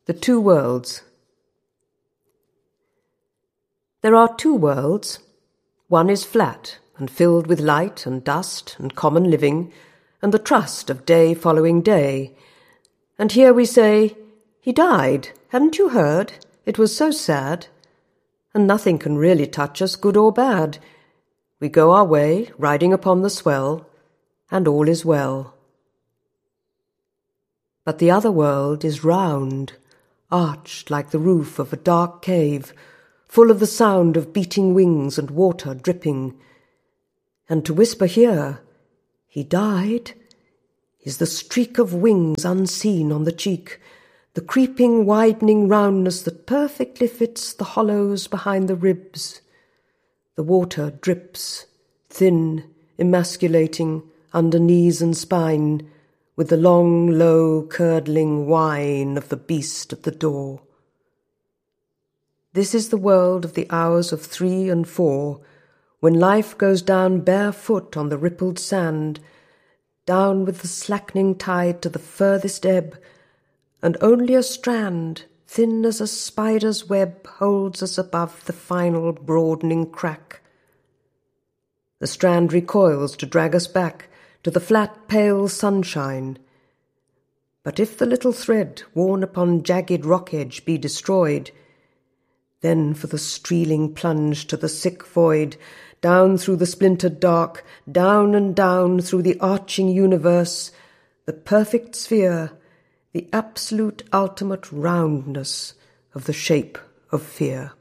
The Two Worlds. There are two worlds. One is flat and filled with light and dust and common living and the trust of day following day. And here we say, "He died, hadn't you heard? It was so sad." And nothing can really touch us, good or bad. We go our way, riding upon the swell, and all is well. But the other world is round, arched like the roof of a dark cave, full of the sound of beating wings and water dripping. And to whisper here, "He died," is the streak of wings unseen on the cheek, the creeping, widening roundness that perfectly fits the hollows behind the ribs. The water drips, thin, emasculating, under knees and spine, with the long, low, curdling whine of the beast at the door. This is the world of the hours of 3 and 4, when life goes down barefoot on the rippled sand, down with the slackening tide to the furthest ebb, and only a strand, thin as a spider's web, holds us above the final broadening crack. The strand recoils to drag us back to the flat, pale sunshine. But if the little thread worn upon jagged rock edge be destroyed, then for the streeling plunge to the sick void, down through the splintered dark, down and down through the arching universe, the perfect sphere, the absolute ultimate roundness of the shape of fear.